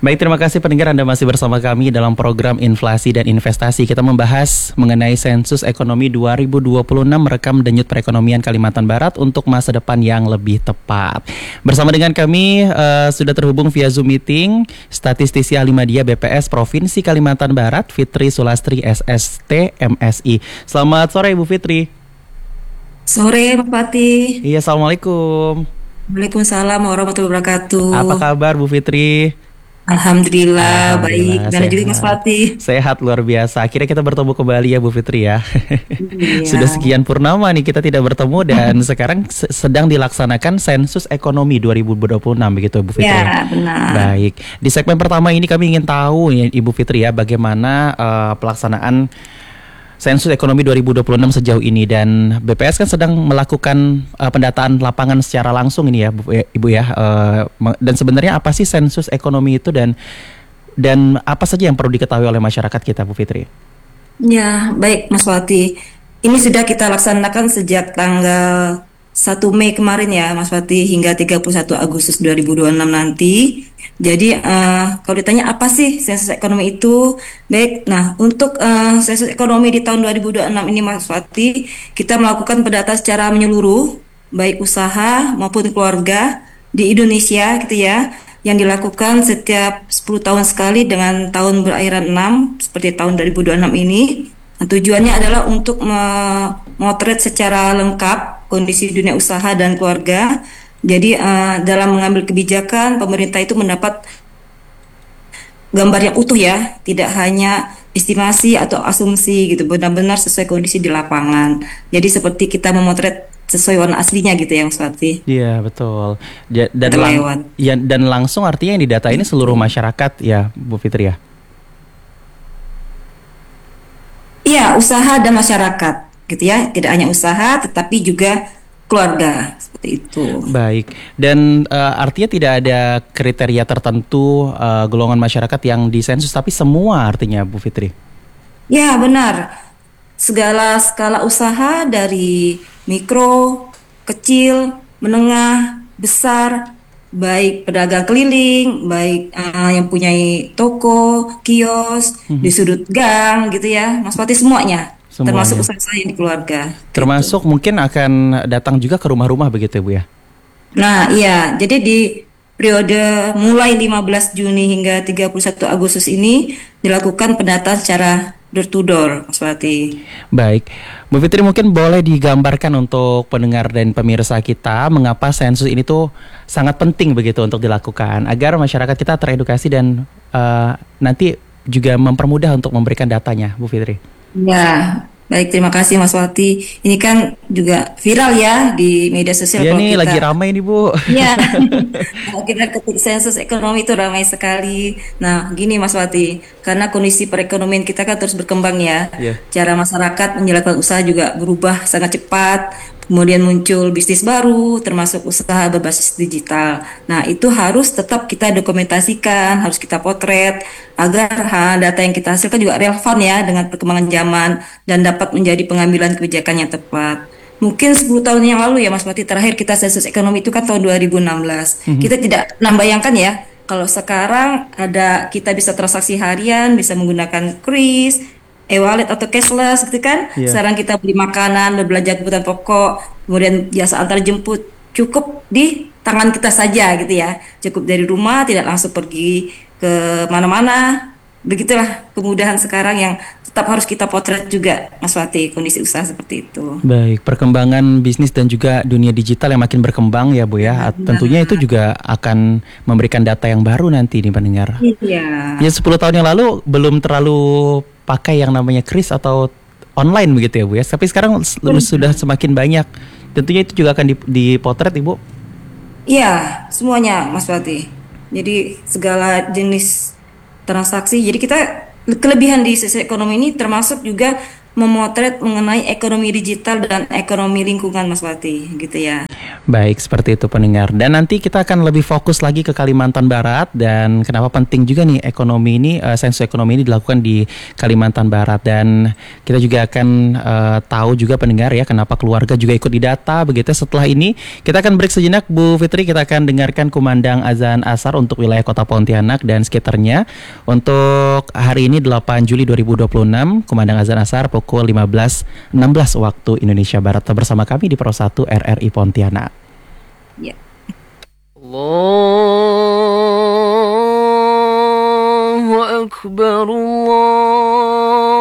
Baik, terima kasih pendengar, Anda masih bersama kami dalam program Inflasi dan Investasi. Kita membahas mengenai Sensus Ekonomi 2026 merekam denyut perekonomian Kalimantan Barat untuk masa depan yang lebih tepat. Bersama dengan kami sudah terhubung via Zoom meeting statistisi ahli media BPS Provinsi Kalimantan Barat, Fitri Sulastri SST MSI. Selamat sore Ibu Fitri. Sore, Pak Pati. Iya, Assalamualaikum. Waalaikumsalam warahmatullahi wabarakatuh. Apa kabar Bu Fitri? Alhamdulillah, baik. Alhamdulillah Gimana juga Mas sehat. Pati? Sehat luar biasa. Akhirnya kita bertemu kembali ya Bu Fitri ya. Iya. Sudah sekian purnama nih kita tidak bertemu dan sekarang sedang dilaksanakan Sensus Ekonomi 2026 begitu Bu Fitri. Ya, benar. Baik. Di segmen pertama ini kami ingin tahu ya Ibu Fitri ya bagaimana pelaksanaan Sensus Ekonomi 2026 sejauh ini, dan BPS kan sedang melakukan pendataan lapangan secara langsung ini ya Ibu ya. Dan sebenarnya apa sih Sensus Ekonomi itu dan apa saja yang perlu diketahui oleh masyarakat kita Bu Fitri? Ya, baik Mas Pati. Ini sudah kita laksanakan sejak tanggal 1 Mei kemarin ya Mas Pati hingga 31 Agustus 2026 nanti. Jadi kalau ditanya apa sih sensus ekonomi itu? Baik, nah untuk sensus ekonomi di tahun 2026 ini Mas Pati, kita melakukan pendataan secara menyeluruh baik usaha maupun keluarga di Indonesia gitu ya, yang dilakukan setiap 10 tahun sekali dengan tahun berakhiran 6 seperti tahun 2026 ini. Nah, tujuannya adalah untuk memotret secara lengkap kondisi dunia usaha dan keluarga. Jadi dalam mengambil kebijakan, pemerintah itu mendapat gambar yang utuh ya, tidak hanya estimasi atau asumsi gitu, benar-benar sesuai kondisi di lapangan. Jadi seperti kita memotret sesuai warna aslinya gitu ya Mas Fatih. Iya betul. Dan langsung artinya yang didata ini seluruh masyarakat ya Bu Fitri ya. Iya, usaha dan masyarakat gitu ya, tidak hanya usaha tetapi juga keluarga seperti itu. Baik, dan artinya tidak ada kriteria tertentu golongan masyarakat yang disensus, tapi semua artinya Bu Fitri. Ya benar, segala skala usaha dari mikro, kecil, menengah, besar, baik pedagang keliling, baik yang punya toko, kios, di sudut gang gitu ya, Mas Pati semuanya. Termasuk usaha saya di keluarga. Termasuk gitu. Mungkin akan datang juga ke rumah-rumah begitu ya Bu ya? Nah iya, jadi di periode mulai 15 Juni hingga 31 Agustus ini dilakukan pendataan secara door to door, Mas Fatih. Baik, Bu Fitri mungkin boleh digambarkan untuk pendengar dan pemirsa kita mengapa sensus ini tuh sangat penting begitu untuk dilakukan agar masyarakat kita teredukasi dan nanti juga mempermudah untuk memberikan datanya, Bu Fitri. Ya, baik, terima kasih Mas Wati. Ini kan juga viral ya di media sosial. Iya nih, lagi ramai nih Bu. Iya, kalau kita ketik sensus ekonomi itu ramai sekali. Nah, gini Mas Wati, karena kondisi perekonomian kita kan terus berkembang ya. Cara masyarakat menjalankan usaha juga berubah sangat cepat. Kemudian muncul bisnis baru, termasuk usaha berbasis digital. Nah, itu harus tetap kita dokumentasikan, harus kita potret, agar data yang kita hasilkan juga relevan ya dengan perkembangan zaman dan dapat menjadi pengambilan kebijakan yang tepat. Mungkin 10 tahun yang lalu ya Mas Pati, terakhir kita sensus ekonomi itu kan tahun 2016. Kita tidak pernah bayangkan ya, kalau sekarang kita bisa transaksi harian, bisa menggunakan kris, e-wallet atau cashless gitu kan. Sekarang kita beli makanan, berbelanja kebutuhan pokok, kemudian jasa antar jemput cukup di tangan kita saja gitu ya. Cukup dari rumah, tidak langsung pergi ke mana-mana. Begitulah kemudahan sekarang yang tetap harus kita potret juga Mas Wati, kondisi usaha seperti itu. Baik, perkembangan bisnis dan juga dunia digital yang makin berkembang ya Bu ya. Tentunya itu juga akan memberikan data yang baru nanti nih pendengar. Iya. Ya 10 tahun yang lalu belum terlalu pakai yang namanya kris atau online begitu ya Bu ya. Tapi sekarang sudah semakin banyak. Tentunya itu juga akan dipotret Ibu. Iya, semuanya Mas Wati. Jadi segala jenis transaksi. Jadi kita kelebihan di sisi ekonomi ini termasuk juga memotret mengenai ekonomi digital dan ekonomi lingkungan, Mas Wati, gitu ya. Baik, seperti itu pendengar. Dan nanti kita akan lebih fokus lagi ke Kalimantan Barat dan kenapa penting juga nih ekonomi ini, sensus ekonomi ini dilakukan di Kalimantan Barat. Dan kita juga akan tahu juga pendengar ya kenapa keluarga juga ikut didata begitu. Setelah ini kita akan break sejenak, Bu Fitri. Kita akan dengarkan kumandang azan asar untuk wilayah Kota Pontianak dan sekitarnya. Untuk hari ini 8 Juli 2026, kumandang azan asar pukul 15.16 waktu Indonesia Barat. Bersama kami di Pro 1 RRI Pontianak. Ya. Allahu Akbar, Allah.